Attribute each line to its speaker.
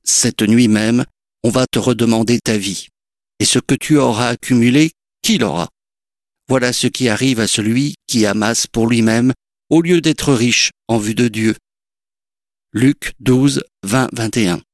Speaker 1: cette nuit même, on va te redemander ta vie. Et ce que tu auras accumulé, qui l'aura? Voilà ce qui arrive à celui qui amasse pour lui-même au lieu d'être riche en vue de Dieu. Luc 12, 20, 21.